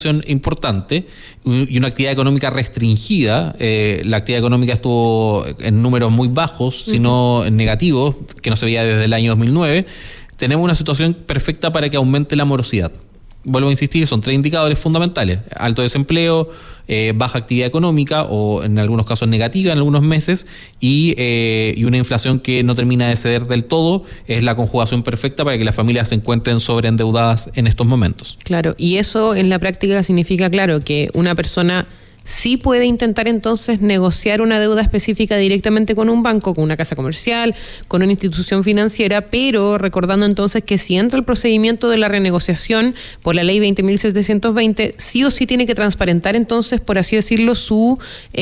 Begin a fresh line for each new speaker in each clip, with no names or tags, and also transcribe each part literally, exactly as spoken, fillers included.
importante y una actividad económica restringida. Eh, la actividad económica estuvo en números muy bajos, uh-huh. sino en negativos, que no se veía desde el año dos mil nueve. Tenemos una situación perfecta para que aumente la morosidad. Vuelvo a insistir, son tres indicadores fundamentales: alto desempleo, eh, baja actividad económica o en algunos casos negativa en algunos meses y, eh, y una inflación que no termina de ceder del todo. Es la conjugación perfecta para que las familias se encuentren sobreendeudadas en estos momentos.
Claro, y eso en la práctica significa, claro, que una persona sí puede intentar entonces negociar una deuda específica directamente con un banco, con una casa comercial, con una institución financiera, pero recordando entonces que si entra el procedimiento de la renegociación por la ley veinte mil setecientos veinte, sí o sí tiene que transparentar entonces, por así decirlo, su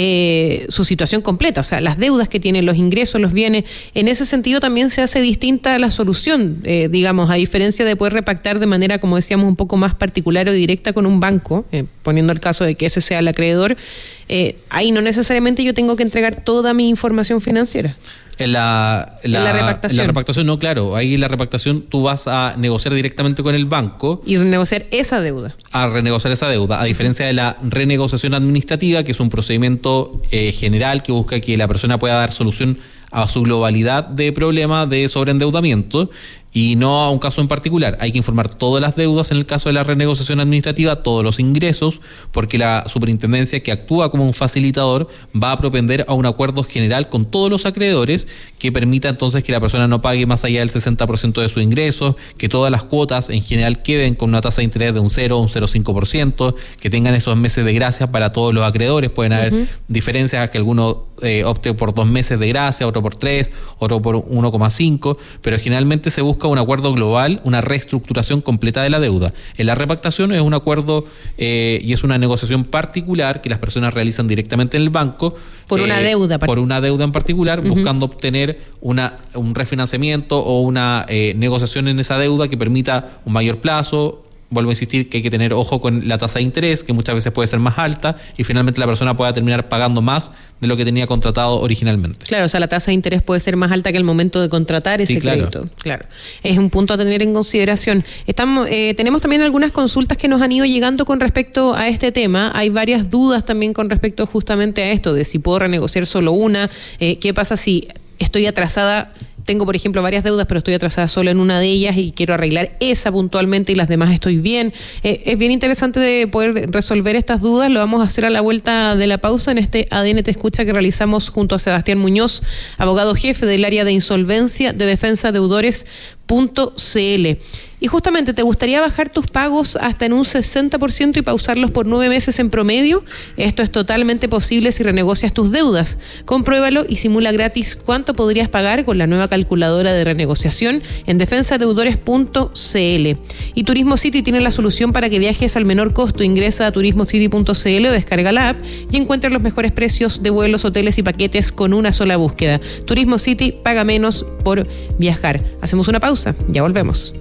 eh, su situación completa, o sea, las deudas que tiene, los ingresos, los bienes. En ese sentido también se hace distinta la solución, eh, digamos, a diferencia de poder repactar de manera, como decíamos, un poco más particular o directa con un banco, eh, poniendo el caso de que ese sea el acreedor. Eh, ahí no necesariamente yo tengo que entregar toda mi información financiera.
En la, la,
en la repactación.
En la repactación no, claro. Ahí en la repactación tú vas a negociar directamente con el banco.
Y renegociar esa deuda.
A renegociar esa deuda. A diferencia de la renegociación administrativa, que es un procedimiento eh, general que busca que la persona pueda dar solución a su globalidad de problemas de sobreendeudamiento y no a un caso en particular. Hay que informar todas las deudas en el caso de la renegociación administrativa, todos los ingresos, porque la superintendencia, que actúa como un facilitador, va a propender a un acuerdo general con todos los acreedores que permita entonces que la persona no pague más allá del sesenta por ciento de sus ingresos, que todas las cuotas en general queden con una tasa de interés de un cero o un cero coma cinco por ciento, que tengan esos meses de gracia para todos los acreedores. Pueden haber uh-huh. diferencias, que alguno eh, opte por dos meses de gracia, otro por tres, otro por uno coma cinco, pero generalmente se busca un acuerdo global, una reestructuración completa de la deuda. En la repactación es un acuerdo eh, y es una negociación particular que las personas realizan directamente en el banco.
Por eh, una deuda.
Por una deuda en particular, uh-huh. buscando obtener una un refinanciamiento o una eh, negociación en esa deuda que permita un mayor plazo. Vuelvo a insistir que hay que tener ojo con la tasa de interés, que muchas veces puede ser más alta, y finalmente la persona pueda terminar pagando más de lo que tenía contratado originalmente.
Claro, o sea, la tasa de interés puede ser más alta que el momento de contratar ese sí, claro. crédito. Claro, es un punto a tener en consideración. Estamos, eh, tenemos también algunas consultas que nos han ido llegando con respecto a este tema. Hay varias dudas también con respecto justamente a esto, de si puedo renegociar solo una, eh, qué pasa si estoy atrasada. Tengo, por ejemplo, varias deudas, pero estoy atrasada solo en una de ellas y quiero arreglar esa puntualmente y las demás estoy bien. Eh, es bien interesante de poder resolver estas dudas. Lo vamos a hacer a la vuelta de la pausa en este A D N Te Escucha que realizamos junto a Sebastián Muñoz, abogado jefe del área de insolvencia de defensa deudores punto c l. Y justamente, ¿te gustaría bajar tus pagos hasta en un sesenta por ciento y pausarlos por nueve meses en promedio? Esto es totalmente posible si renegocias tus deudas. Compruébalo y simula gratis cuánto podrías pagar con la nueva calculadora de renegociación en defensa deudores punto c l. Y Turismo City tiene la solución para que viajes al menor costo. Ingresa a turismo city punto c l o descarga la app y encuentra los mejores precios de vuelos, hoteles y paquetes con una sola búsqueda. Turismo City, paga menos por viajar. Hacemos una pausa, ya volvemos.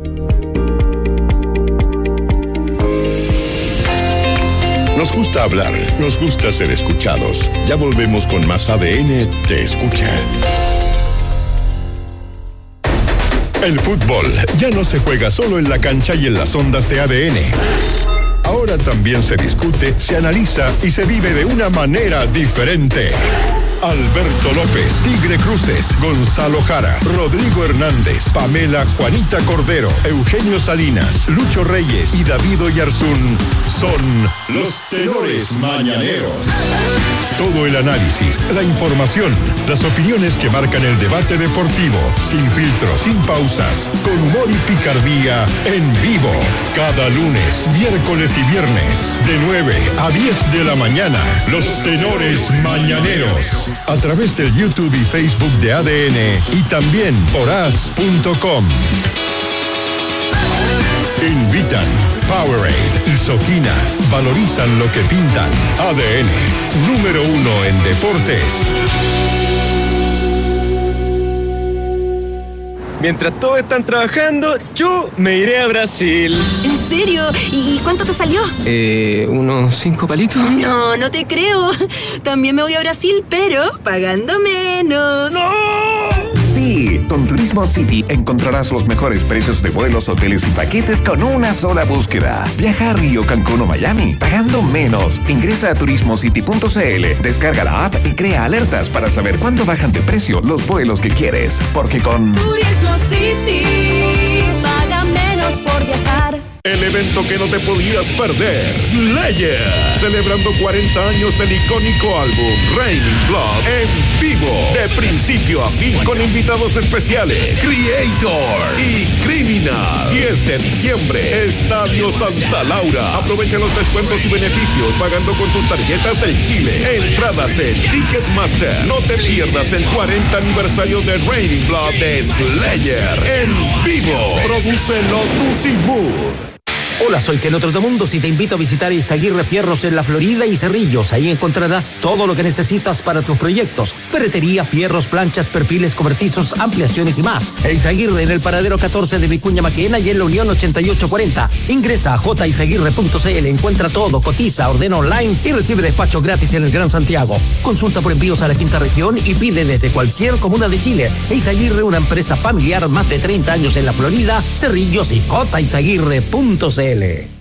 Nos gusta hablar, nos gusta ser escuchados. Ya volvemos con más A D N Te Escucha. El fútbol ya no se juega solo en la cancha y en las ondas de A D N. Ahora también se discute, se analiza y se vive de una manera diferente. Alberto López, Tigre Cruces, Gonzalo Jara, Rodrigo Hernández, Pamela Juanita Cordero, Eugenio Salinas, Lucho Reyes y David Oyarzún son los tenores mañaneros. Todo el análisis, la información, las opiniones que marcan el debate deportivo, sin filtros, sin pausas, con humor y picardía, en vivo. Cada lunes, miércoles y viernes, de nueve a diez de la mañana, los tenores mañaneros. A través del YouTube y Facebook de A D N y también por as punto com. Invitan Powerade y Soquina. Valorizan lo que pintan. A D N, número uno en deportes.
Mientras todos están trabajando, yo me iré a Brasil.
¿En serio? ¿Y cuánto te salió?
Eh, unos cinco palitos.
No, no te creo. También me voy a Brasil, pero pagando menos.
¡No!
Sí, Con Turismo City encontrarás los mejores precios de vuelos, hoteles y paquetes con una sola búsqueda. Viaja a Río, Cancún o Miami pagando menos. Ingresa a turismo city punto c l, descarga la app y crea alertas para saber cuándo bajan de precio los vuelos que quieres. Porque con
Turismo City paga menos por viajar.
El evento que no te podías perder, Slayer, celebrando cuarenta años del icónico álbum Raining Blood en vivo, de principio a fin, con invitados especiales, Creator y Criminal. diez de diciembre, Estadio Santa Laura. Aprovecha los descuentos y beneficios pagando con tus tarjetas del Chile. Entradas en Ticketmaster. No te pierdas el cuarenta aniversario de Raining Blood de Slayer en vivo. Produce Lotus y Mood.
Hola, soy Keno Trotamundos y te invito a visitar Izaguirre Fierros en la Florida y Cerrillos. Ahí encontrarás todo lo que necesitas para tus proyectos: ferretería, fierros, planchas, perfiles cobertizos, ampliaciones y más. Izaguirre en el paradero catorce de Vicuña Maquena y en la Unión ochenta y ocho cuarenta. Ingresa a j izaguirre punto c l, encuentra todo, cotiza, ordena online y recibe despacho gratis en el Gran Santiago. Consulta por envíos a la quinta región y pide desde cualquier comuna de Chile. Izaguirre, una empresa familiar, más de treinta años en la Florida, Cerrillos y j izaguirre punto c l.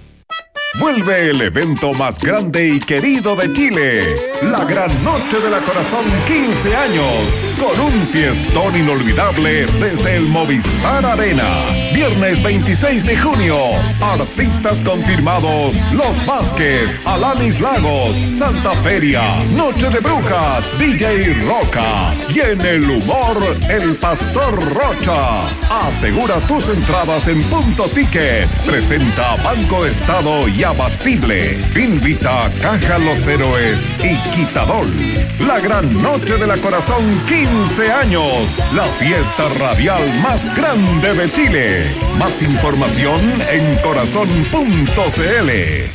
Vuelve el evento más grande y querido de Chile, la Gran Noche de la Corazón quince años, con un fiestón inolvidable desde el Movistar Arena. Viernes veintiséis de junio, artistas confirmados: Los Vázquez, Alanis Lagos, Santa Feria, Noche de Brujas, D J Roca y en el humor, el Pastor Rocha. Asegura tus entradas en Punto Ticket. Presenta Banco Estado y Abastible. Invita Caja Los Héroes y Quitadol. La Gran Noche de la Corazón quince años. La fiesta radial más grande de Chile. Más información en corazón punto c l.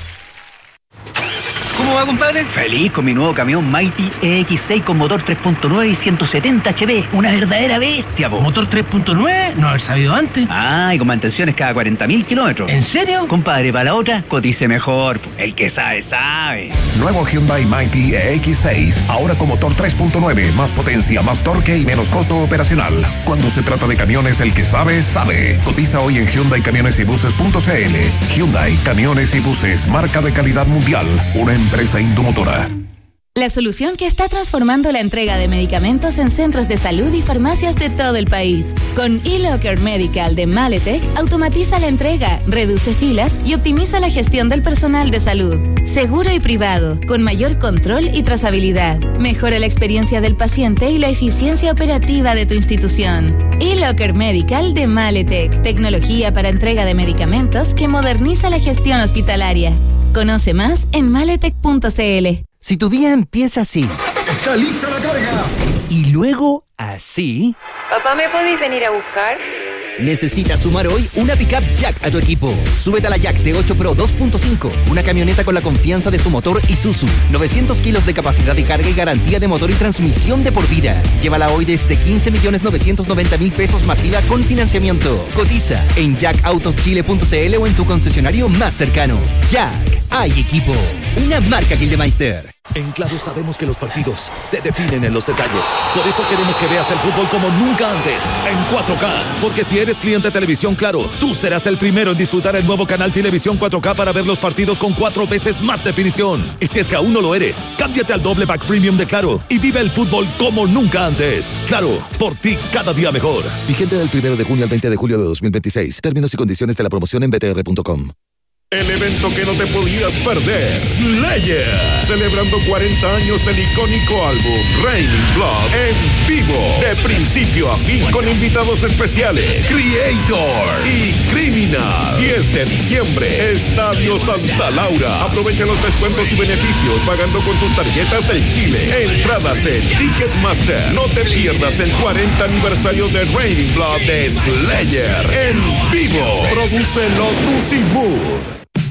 ¿Cómo va, compadre? Feliz con mi nuevo camión Mighty E X seis con motor tres punto nueve y ciento setenta H P. Una verdadera bestia, po.
¿Motor tres punto nueve? No haber sabido antes.
Ah, y con mantenciones cada cuarenta mil kilómetros.
¿En serio?
Compadre, para la otra, cotice mejor, po. El que sabe, sabe.
Nuevo Hyundai Mighty E X seis, ahora con motor tres punto nueve, más potencia, más torque y menos costo operacional. Cuando se trata de camiones, el que sabe, sabe. Cotiza hoy en Hyundai Camiones y Buses punto c l. Hyundai Camiones y Buses, marca de calidad mundial. Una empresa Indomotora.
La solución que está transformando la entrega de medicamentos en centros de salud y farmacias de todo el país. Con eLocker Medical de Maletec, automatiza la entrega, reduce filas y optimiza la gestión del personal de salud. Seguro y privado, con mayor control y trazabilidad. Mejora la experiencia del paciente y la eficiencia operativa de tu institución. eLocker Medical de Maletec, tecnología para entrega de medicamentos que moderniza la gestión hospitalaria. Conoce más en maletec punto c l.
Si tu día empieza así...
¡Está lista la carga!
Y luego así...
¿Papá, me podéis venir a buscar?
Necesitas sumar hoy una pickup Jack a tu equipo. Súbete a la Jack T ocho Pro dos punto cinco, una camioneta con la confianza de su motor Isuzu, novecientos kilos de capacidad de carga y garantía de motor y transmisión de por vida. Llévala hoy desde quince millones novecientos noventa mil pesos masiva con financiamiento. Cotiza en jack autos chile punto c l o en tu concesionario más cercano. Jack, hay equipo. Una marca Gildemeister.
En Claro sabemos que los partidos se definen en los detalles. Por eso queremos que veas el fútbol como nunca antes, en cuatro K. Porque si eres cliente de Televisión Claro, tú serás el primero en disfrutar el nuevo canal Televisión cuatro K para ver los partidos con cuatro veces más definición. Y si es que aún no lo eres, cámbiate al doble pack premium de Claro y vive el fútbol como nunca antes. Claro, por ti cada día mejor. Vigente del primero de junio al veinte de julio de dos mil veintiséis. Términos y condiciones de la promoción en b t r punto com.
El evento que no te podías perder, Slayer, celebrando cuarenta años del icónico álbum Raining Blood en vivo, de principio a fin, con invitados especiales, Creator y Criminal. diez de diciembre, Estadio Santa Laura. Aprovecha los descuentos y beneficios pagando con tus tarjetas del Chile. Entradas en Ticketmaster. No te pierdas el cuarenta aniversario de Raining Blood de Slayer en vivo. Produce Lotus y Mood.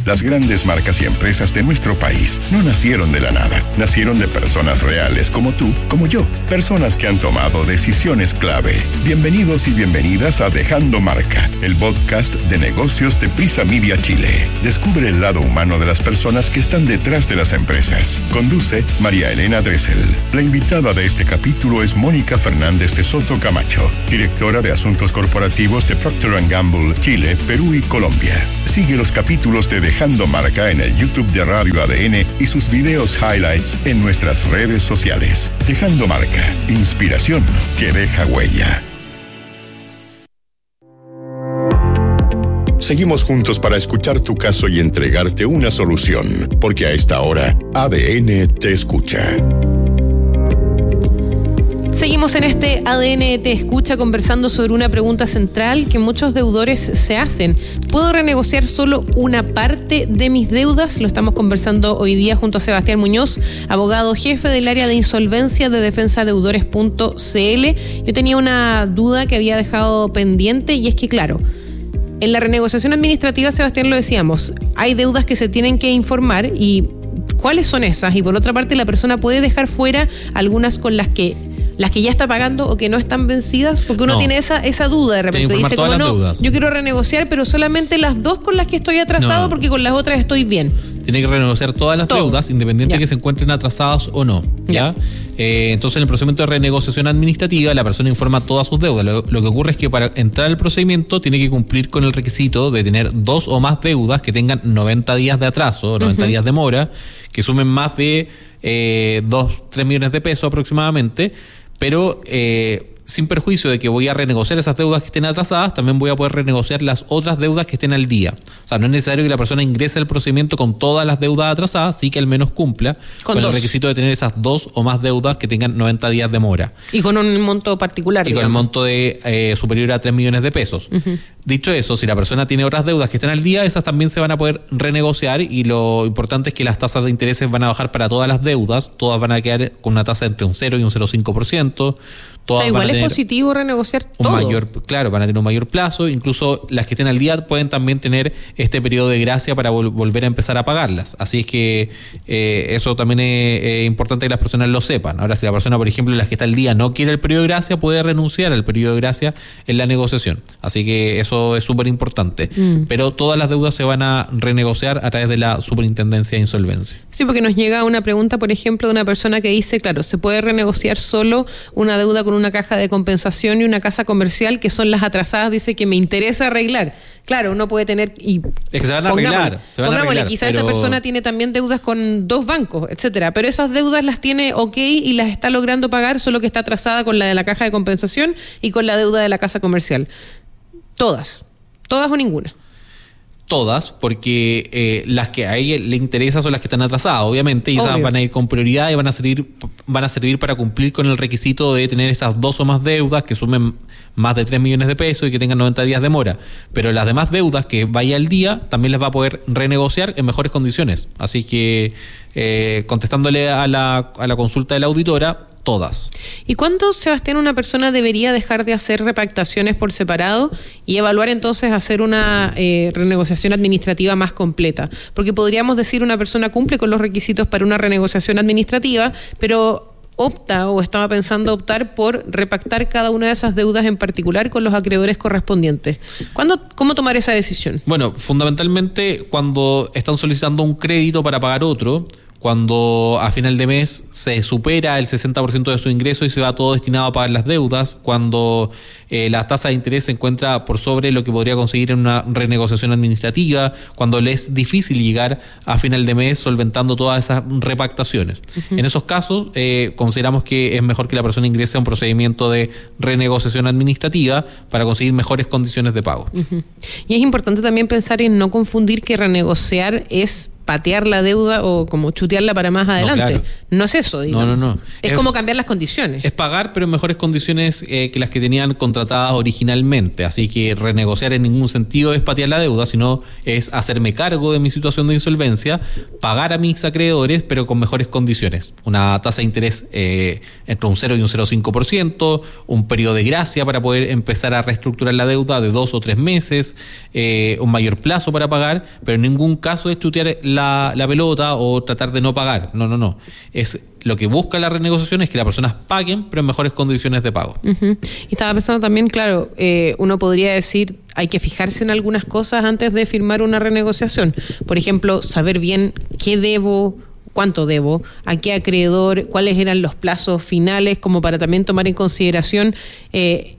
Las grandes marcas y empresas de nuestro país no nacieron de la nada. Nacieron de personas reales como tú, como yo. Personas que han tomado decisiones clave. Bienvenidos y bienvenidas a Dejando Marca, el podcast de negocios de Prisa Media Chile. Descubre el lado humano de las personas que están detrás de las empresas. Conduce María Elena Dressel. La invitada de este capítulo es Mónica Fernández de Soto Camacho, directora de Asuntos Corporativos de Procter and Gamble, Chile, Perú y Colombia. Sigue los capítulos de Dejando Marca en el YouTube de Radio A D N y sus videos highlights en nuestras redes sociales. Dejando Marca, inspiración que deja huella. Seguimos juntos para escuchar tu caso y entregarte una solución, porque a esta hora A D N te escucha.
Seguimos en este A D N Te Escucha conversando sobre una pregunta central que muchos deudores se hacen. ¿Puedo renegociar solo una parte de mis deudas? Lo estamos conversando hoy día junto a Sebastián Muñoz, abogado jefe del área de insolvencia de defensa deudores punto c l. Yo tenía una duda que había dejado pendiente y es que, claro, en la renegociación administrativa, Sebastián, lo decíamos, hay deudas que se tienen que informar y ¿cuáles son esas? Y por otra parte, la persona puede dejar fuera algunas con las que las que ya está pagando o que no están vencidas, porque uno no. tiene esa esa duda de repente, dice como no, deudas. Yo quiero renegociar, pero solamente las dos con las que estoy atrasado, no. porque con las otras estoy bien.
Tiene que renegociar todas las Todo. deudas, independiente de que se encuentren atrasadas o no. ¿ya? ya. Eh, entonces, en el procedimiento de renegociación administrativa, la persona informa todas sus deudas. Lo, lo que ocurre es que para entrar al procedimiento tiene que cumplir con el requisito de tener dos o más deudas que tengan noventa días de atraso, noventa uh-huh. días de mora, que sumen más de eh, dos, tres millones de pesos aproximadamente, pero eh, sin perjuicio de que voy a renegociar esas deudas que estén atrasadas, también voy a poder renegociar las otras deudas que estén al día. O sea, no es necesario que la persona ingrese al procedimiento con todas las deudas atrasadas, sí que al menos cumpla con, con el requisito de tener esas dos o más deudas que tengan noventa días de mora.
Y con un monto particular,
Y
digamos.
con el monto de eh, superior a tres millones de pesos. Uh-huh. Dicho eso, si la persona tiene otras deudas que están al día, esas también se van a poder renegociar, y lo importante es que las tasas de intereses van a bajar para todas las deudas, todas van a quedar con una tasa entre un cero y un cero coma cinco por ciento. Todas
o sea, igual
van a
es positivo renegociar
un
todo.
Mayor, claro, van a tener un mayor plazo, incluso las que estén al día pueden también tener este periodo de gracia para vol- volver a empezar a pagarlas. Así es que eh, eso también es, es importante que las personas lo sepan. Ahora, si la persona, por ejemplo, las que está al día no quiere el periodo de gracia, puede renunciar al periodo de gracia en la negociación. Así que eso es súper importante. Mm. Pero todas las deudas se van a renegociar a través de la Superintendencia de Insolvencia.
Sí, porque nos llega una pregunta, por ejemplo, de una persona que dice, claro, se puede renegociar solo una deuda con una caja de compensación y una casa comercial, que son las atrasadas, dice que me interesa arreglar. Claro, uno puede tener... y
Es que se van a arreglar. Se van a arreglar,
quizás
pero...
esta persona tiene también deudas con dos bancos, etcétera, pero esas deudas las tiene ok y las está logrando pagar, solo que está atrasada con la de la caja de compensación y con la deuda de la casa comercial. Todas. Todas o ninguna.
Todas, porque eh, las que a ella le interesa son las que están atrasadas, obviamente, y esas van a ir con prioridad y van a servir, van a servir para cumplir con el requisito de tener esas dos o más deudas que sumen más de tres millones de pesos y que tengan noventa días de mora. Pero las demás deudas que vaya al día también las va a poder renegociar en mejores condiciones. Así que, eh, contestándole a la, a la consulta de la auditora, todas.
¿Y cuándo, Sebastián, una persona debería dejar de hacer repactaciones por separado y evaluar entonces hacer una eh, renegociación administrativa más completa? Porque podríamos decir una persona cumple con los requisitos para una renegociación administrativa, pero opta o estaba pensando optar por repactar cada una de esas deudas en particular con los acreedores correspondientes. ¿Cuándo, cómo tomar esa decisión?
Bueno, fundamentalmente cuando están solicitando un crédito para pagar otro, cuando a final de mes se supera el sesenta por ciento de su ingreso y se va todo destinado a pagar las deudas, cuando eh, la tasa de interés se encuentra por sobre lo que podría conseguir en una renegociación administrativa, cuando le es difícil llegar a final de mes solventando todas esas repactaciones. Uh-huh. En esos casos, eh, consideramos que es mejor que la persona ingrese a un procedimiento de renegociación administrativa para conseguir mejores condiciones de pago.
Uh-huh. Y es importante también pensar en no confundir que renegociar es patear la deuda o como chutearla para más adelante.
No, claro.
No es eso, digamos.
No, no, no.
Es, es como cambiar las condiciones.
Es pagar, pero en mejores condiciones eh, que las que tenían contratadas originalmente. Así que renegociar en ningún sentido es patear la deuda, sino es hacerme cargo de mi situación de insolvencia, pagar a mis acreedores, pero con mejores condiciones. Una tasa de interés eh, entre un cero y un cero coma cinco por ciento, un periodo de gracia para poder empezar a reestructurar la deuda de dos o tres meses, eh, un mayor plazo para pagar, pero en ningún caso es chutear la, la pelota o tratar de no pagar. No, no, no. Es lo que busca la renegociación es que las personas paguen, pero en mejores condiciones de pago.
Uh-huh. Y estaba pensando también, claro, eh, uno podría decir, hay que fijarse en algunas cosas antes de firmar una renegociación. Por ejemplo, saber bien qué debo, cuánto debo, a qué acreedor, cuáles eran los plazos finales, como para también tomar en consideración... Eh,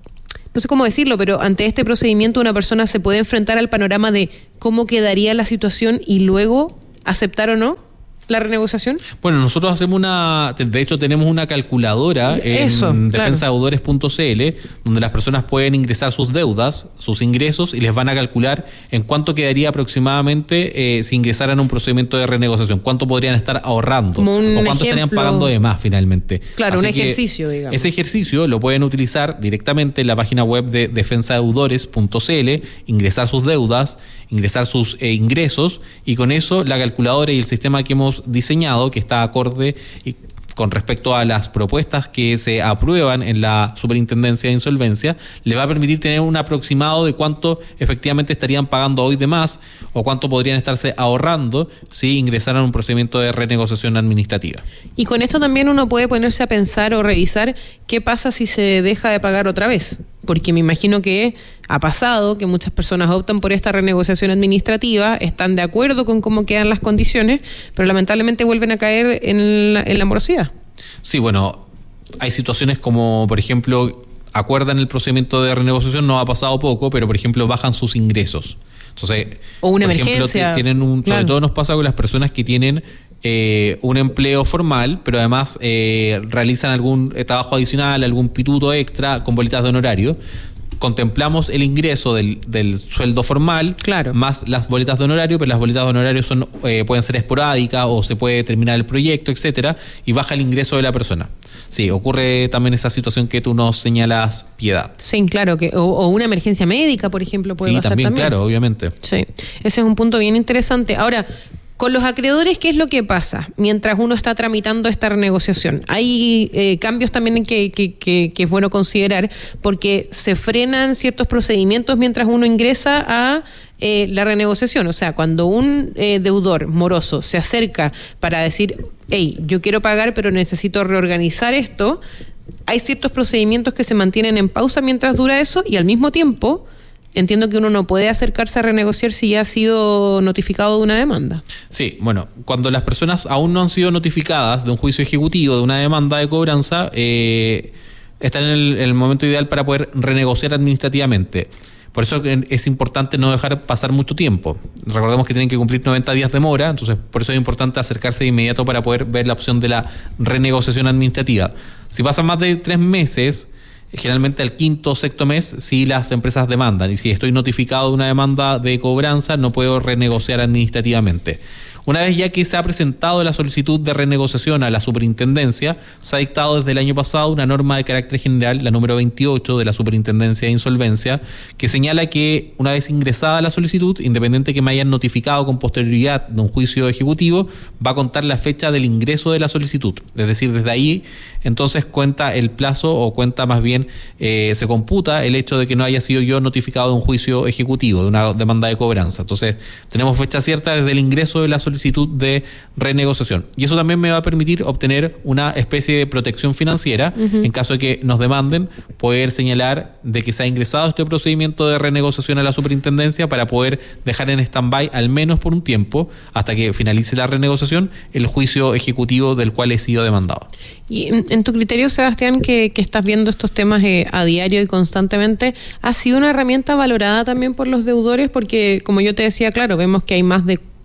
no sé cómo decirlo, pero ante este procedimiento una persona se puede enfrentar al panorama de cómo quedaría la situación y luego aceptar o no la renegociación.
Bueno, nosotros hacemos una, de hecho tenemos una calculadora
Eso,
en
claro.
defensa deudores punto c l donde las personas pueden ingresar sus deudas, sus ingresos y les van a calcular en cuánto quedaría aproximadamente eh, si ingresaran a un procedimiento de renegociación, cuánto podrían estar ahorrando o cuánto
ejemplo,
estarían pagando de más finalmente.
Claro,
Así
un
que
ejercicio, digamos.
Ese ejercicio lo pueden utilizar directamente en la página web de defensa deudores punto c l, ingresar sus deudas, ingresar sus eh, ingresos y con eso la calculadora y el sistema que hemos diseñado, que está acorde y con respecto a las propuestas que se aprueban en la Superintendencia de Insolvencia, le va a permitir tener un aproximado de cuánto efectivamente estarían pagando hoy de más o cuánto podrían estarse ahorrando si ingresaran a un procedimiento de renegociación administrativa.
Y con esto también uno puede ponerse a pensar o revisar qué pasa si se deja de pagar otra vez. Porque me imagino que ha pasado que muchas personas optan por esta renegociación administrativa, están de acuerdo con cómo quedan las condiciones, pero lamentablemente vuelven a caer en la, en la morosidad.
Sí, bueno, hay situaciones como, por ejemplo, acuerdan el procedimiento de renegociación, no ha pasado poco, pero por ejemplo bajan sus ingresos. Entonces,
o una
por
emergencia.
Ejemplo, tienen un,
claro.
Sobre todo nos pasa con las personas que tienen eh, un empleo formal, pero además eh, realizan algún eh, trabajo adicional, algún pituto extra con bolitas de honorario. Contemplamos el ingreso del, del sueldo formal,
claro,
más las boletas de honorario, pero las boletas de honorario son eh, pueden ser esporádicas o se puede terminar el proyecto, etcétera, y baja el ingreso de la persona. Sí, ocurre también esa situación que tú nos señalas, Piedad.
Sí, claro, que o, o una emergencia médica, por ejemplo, puede
sí,
pasar
también,
también.
Claro, obviamente.
Sí, ese es un punto bien interesante. Ahora, con los acreedores, ¿qué es lo que pasa mientras uno está tramitando esta renegociación? Hay eh, cambios también que, que, que, que es bueno considerar, porque se frenan ciertos procedimientos mientras uno ingresa a eh, la renegociación. O sea, cuando un eh, deudor moroso se acerca para decir, hey, yo quiero pagar, pero necesito reorganizar esto, hay ciertos procedimientos que se mantienen en pausa mientras dura eso y al mismo tiempo... Entiendo que uno no puede acercarse a renegociar si ya ha sido notificado de una demanda.
Sí, bueno, cuando las personas aún no han sido notificadas de un juicio ejecutivo, de una demanda de cobranza, eh, están en el, en el momento ideal para poder renegociar administrativamente. Por eso es importante no dejar pasar mucho tiempo. Recordemos que tienen que cumplir noventa días de mora, entonces por eso es importante acercarse de inmediato para poder ver la opción de la renegociación administrativa. Si pasan más de tres meses... Generalmente al quinto o sexto mes si las empresas demandan y si estoy notificado de una demanda de cobranza no puedo renegociar administrativamente. Una vez ya que se ha presentado la solicitud de renegociación a la superintendencia, se ha dictado desde el año pasado una norma de carácter general, la número veintiocho de la Superintendencia de Insolvencia, que señala que una vez ingresada la solicitud, independiente que me hayan notificado con posterioridad de un juicio ejecutivo, va a contar la fecha del ingreso de la solicitud. Es decir, desde ahí entonces cuenta el plazo o cuenta más bien, eh, se computa el hecho de que no haya sido yo notificado de un juicio ejecutivo, de una demanda de cobranza. Entonces tenemos fecha cierta desde el ingreso de la solicitud de renegociación. Y eso también me va a permitir obtener una especie de protección financiera, uh-huh, en caso de que nos demanden, poder señalar de que se ha ingresado este procedimiento de renegociación a la superintendencia para poder dejar en stand-by al menos por un tiempo, hasta que finalice la renegociación, el juicio ejecutivo del cual he sido demandado.
Y en, en tu criterio, Sebastián, que, que estás viendo estos temas eh, a diario y constantemente, ¿ha sido una herramienta valorada también por los deudores? Porque, como yo te decía, claro, vemos que hay más de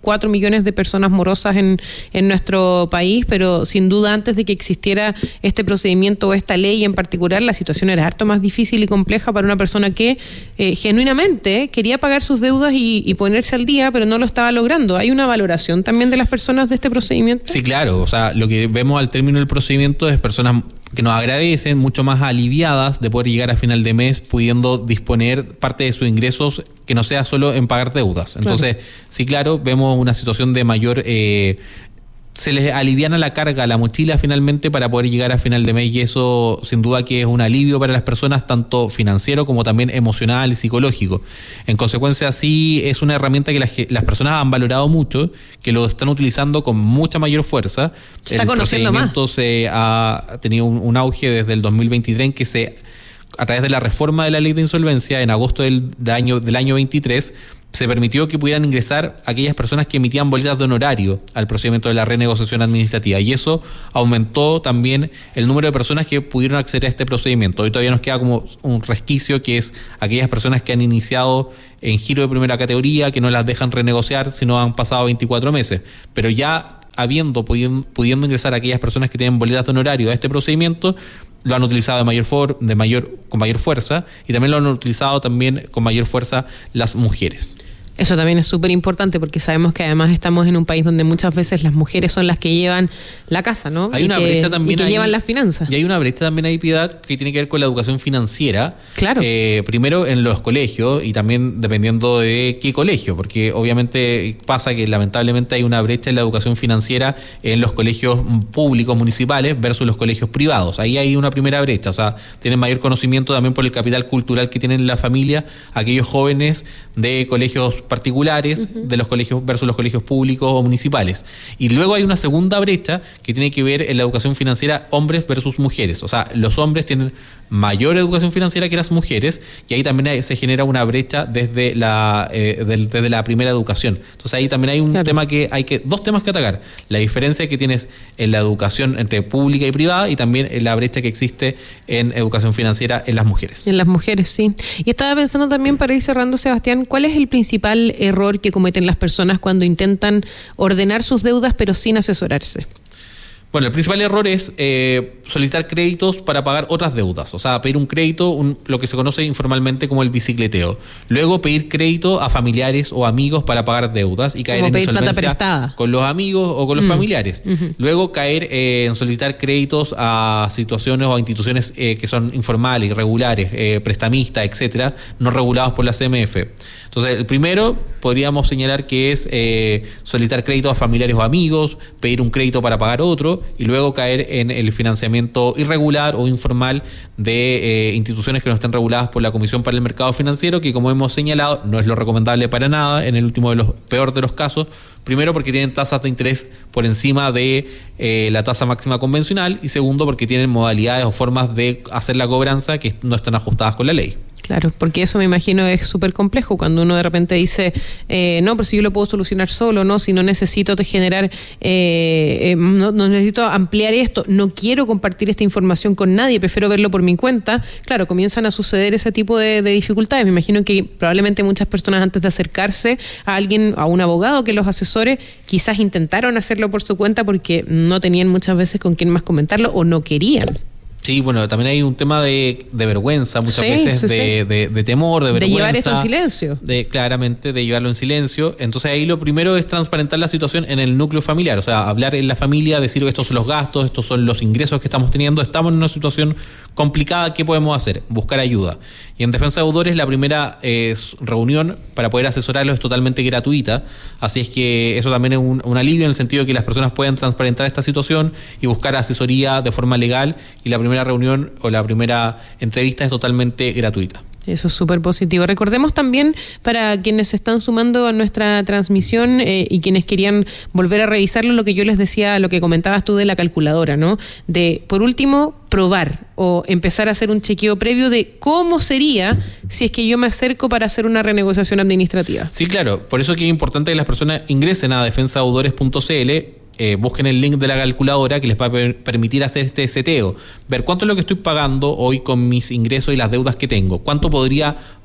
cuatro millones de personas morosas en, en nuestro país, pero sin duda antes de que existiera este procedimiento o esta ley en particular, la situación era harto más difícil y compleja para una persona que eh, genuinamente quería pagar sus deudas y, y ponerse al día, pero no lo estaba logrando. ¿Hay una valoración también de las personas de este procedimiento?
Sí, claro. O sea, lo que vemos al término del procedimiento es personas que nos agradecen, mucho más aliviadas de poder llegar a final de mes pudiendo disponer parte de sus ingresos que no sea solo en pagar deudas. Entonces, claro. sí, claro, vemos una situación de mayor... Eh, se les aliviana la carga, la mochila finalmente para poder llegar a final de mes y eso sin duda que es un alivio para las personas tanto financiero como también emocional y psicológico. En consecuencia sí es una herramienta que las, las personas han valorado mucho, que lo están utilizando con mucha mayor fuerza.
Se está conociendo más.
El procedimiento se ha tenido un, un auge desde el dos mil veintitrés en que se, a través de la reforma de la ley de insolvencia en agosto del, del año del año veintitrés, se permitió que pudieran ingresar aquellas personas que emitían boletas de honorario al procedimiento de la renegociación administrativa y eso aumentó también el número de personas que pudieron acceder a este procedimiento. Hoy todavía nos queda como un resquicio que es aquellas personas que han iniciado en giro de primera categoría, que no las dejan renegociar si no han pasado veinticuatro meses, pero ya habiendo pudiendo, pudiendo ingresar a aquellas personas que tienen boletas de honorario a este procedimiento, lo han utilizado de mayor for, de mayor con mayor fuerza y también lo han utilizado también con mayor fuerza las mujeres.
Eso también es súper importante porque sabemos que además estamos en un país donde muchas veces las mujeres son las que llevan la casa, ¿no?
Hay
y
una
que,
brecha también
y que
ahí,
llevan las finanzas.
Y hay una brecha también ahí, Piedad, que tiene que ver con la educación financiera.
Claro.
Eh, primero en los colegios y también dependiendo de qué colegio, porque obviamente pasa que lamentablemente hay una brecha en la educación financiera en los colegios públicos municipales versus los colegios privados. Ahí hay una primera brecha, o sea, tienen mayor conocimiento también por el capital cultural que tienen en la familia aquellos jóvenes de colegios particulares, uh-huh. de los colegios versus los colegios públicos o municipales. Y luego hay una segunda brecha que tiene que ver en la educación financiera hombres versus mujeres. O sea, los hombres tienen mayor educación financiera que las mujeres y ahí también hay, se genera una brecha desde la eh, del, desde la primera educación. Entonces ahí también hay un claro. tema que hay que dos temas que atacar: la diferencia que tienes en la educación entre pública y privada y también en la brecha que existe en educación financiera en las mujeres.
En las mujeres, sí. Y estaba pensando también, para ir cerrando, Sebastián, ¿cuál es el principal error que cometen las personas cuando intentan ordenar sus deudas pero sin asesorarse?
Bueno, el principal error es eh, solicitar créditos para pagar otras deudas, o sea, pedir un crédito, un, lo que se conoce informalmente como el bicicleteo. Luego pedir crédito a familiares o amigos para pagar deudas y caer
como
en
pedir plata
insolvencia
prestada
con los amigos o con los mm. familiares.
Uh-huh.
Luego caer eh, en solicitar créditos a situaciones o a instituciones eh, que son informales, irregulares, eh, prestamistas, etcétera, no regulados por la C M F. Entonces, el primero podríamos señalar que es eh, solicitar créditos a familiares o amigos, pedir un crédito para pagar otro y luego caer en el financiamiento irregular o informal de eh, instituciones que no estén reguladas por la Comisión para el Mercado Financiero, que como hemos señalado no es lo recomendable para nada, en el último de los peor de los casos, primero porque tienen tasas de interés por encima de eh, la tasa máxima convencional y segundo porque tienen modalidades o formas de hacer la cobranza que no están ajustadas con la ley.
Claro, porque eso me imagino es súper complejo cuando uno de repente dice, eh, no, pero si yo lo puedo solucionar solo, no, si no necesito te generar, eh, eh, no, no necesito ampliar esto, no quiero compartir esta información con nadie, prefiero verlo por mi cuenta. Claro, comienzan a suceder ese tipo de, de dificultades. Me imagino que probablemente muchas personas antes de acercarse a alguien, a un abogado que los asesore, quizás intentaron hacerlo por su cuenta porque no tenían muchas veces con quién más comentarlo o no querían.
Sí, bueno, también hay un tema de, de vergüenza, muchas
sí,
veces
sí,
de,
sí.
De, de temor, de vergüenza.
De llevar esto en silencio.
De, claramente, de llevarlo en silencio. Entonces ahí lo primero es transparentar la situación en el núcleo familiar, o sea, hablar en la familia, decir que estos son los gastos, estos son los ingresos que estamos teniendo, estamos en una situación complicada, ¿qué podemos hacer? Buscar ayuda. Y en Defensa de Deudores la primera eh, reunión para poder asesorarlos es totalmente gratuita, así es que eso también es un, un alivio en el sentido de que las personas puedan transparentar esta situación y buscar asesoría de forma legal y la primera reunión o la primera entrevista es totalmente gratuita.
Eso es súper positivo. Recordemos también, para quienes se están sumando a nuestra transmisión eh, y quienes querían volver a revisarlo, lo que yo les decía, lo que comentabas tú de la calculadora, ¿no? De, por último, probar o empezar a hacer un chequeo previo de cómo sería si es que yo me acerco para hacer una renegociación administrativa.
Sí, claro. Por eso que es importante que las personas ingresen a defensa deudores punto c l, Eh, busquen el link de la calculadora que les va a per- permitir hacer este seteo, ver cuánto es lo que estoy pagando hoy con mis ingresos y las deudas que tengo, cuánto podría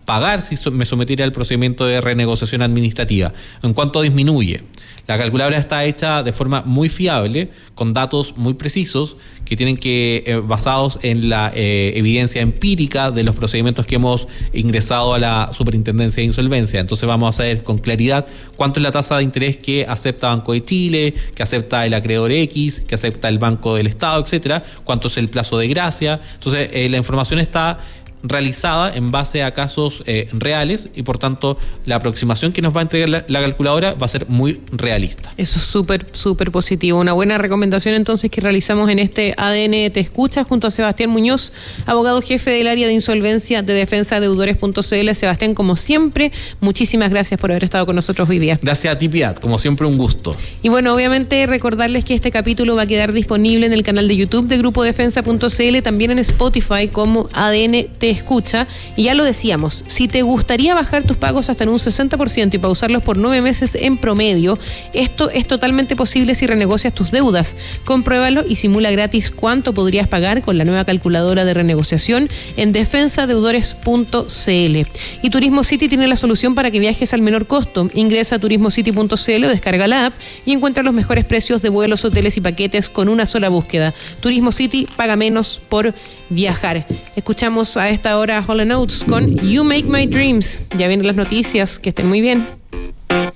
pagar si me sometiera al procedimiento de renegociación administrativa. ¿En cuánto disminuye? La calculadora está hecha de forma muy fiable, con datos muy precisos, que tienen que, eh, basados en la eh, evidencia empírica de los procedimientos que hemos ingresado a la Superintendencia de Insolvencia. Entonces vamos a saber con claridad cuánto es la tasa de interés que acepta Banco de Chile, que acepta el acreedor X, que acepta el Banco del Estado, etcétera, cuánto es el plazo de gracia. Entonces eh, la información está realizada en base a casos eh, reales y por tanto la aproximación que nos va a entregar la, la calculadora va a ser muy realista.
Eso es súper, súper positivo. Una buena recomendación entonces que realizamos en este A D N Te Escucha junto a Sebastián Muñoz, abogado jefe del área de insolvencia de defensa deudores punto c l. Sebastián, como siempre, muchísimas gracias por haber estado con nosotros hoy día.
Gracias a ti, Piat, como siempre un gusto.
Y bueno, obviamente recordarles que este capítulo va a quedar disponible en el canal de YouTube de grupo defensa punto c l, también en Spotify como A D N Te Escucha. Y ya lo decíamos, si te gustaría bajar tus pagos hasta en un sesenta por ciento y pausarlos por nueve meses en promedio, esto es totalmente posible si renegocias tus deudas. Compruébalo y simula gratis cuánto podrías pagar con la nueva calculadora de renegociación en defensa deudores punto c l. Y Turismo City tiene la solución para que viajes al menor costo. Ingresa a turismo city punto c l o descarga la app y encuentra los mejores precios de vuelos, hoteles y paquetes con una sola búsqueda. Turismo City, paga menos por viajar. Escuchamos a esta hora Hall and Oates con You Make My Dreams. Ya vienen las noticias, que estén muy bien.